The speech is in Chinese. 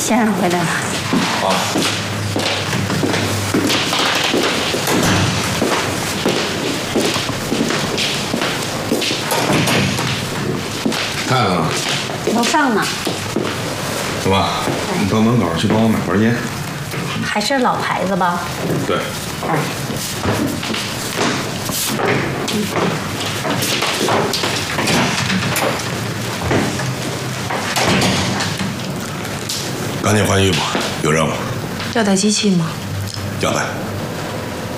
先生回来了。 好。太太呢？ 楼上呢。 走吧，你到门口去帮我买包烟。 还是老牌子吧？ 对。赶紧换衣服，有任务。 要带机器吗？ 要带。